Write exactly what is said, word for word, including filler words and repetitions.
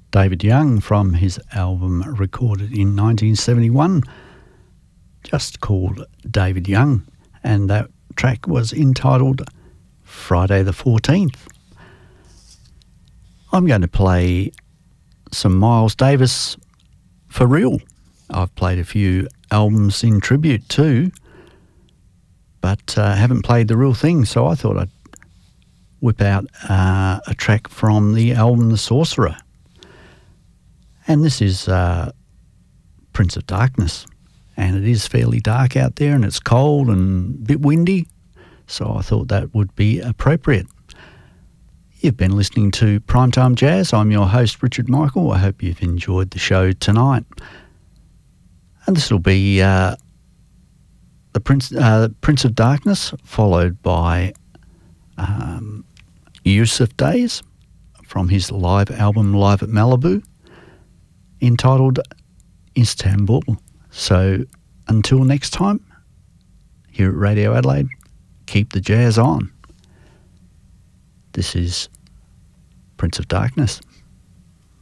David Young from his album recorded in nineteen seventy-one, just called David Young, and that track was entitled Friday the fourteenth. I'm going to play some Miles Davis for real. I've played a few albums in tribute too, but uh, haven't played the real thing, so I thought I'd whip out uh, a track from the album The Sorcerer. And this is uh, Prince of Darkness. And it is fairly dark out there and it's cold and a bit windy, so I thought that would be appropriate. You've been listening to Primetime Jazz. I'm your host, Richard Michael. I hope you've enjoyed the show tonight. And this will be uh, the Prince, uh, Prince of Darkness, followed by um, Yusuf Days from his live album Live at Malibu, entitled Istanbul. So until next time, here at Radio Adelaide, keep the jazz on. This is Prince of Darkness.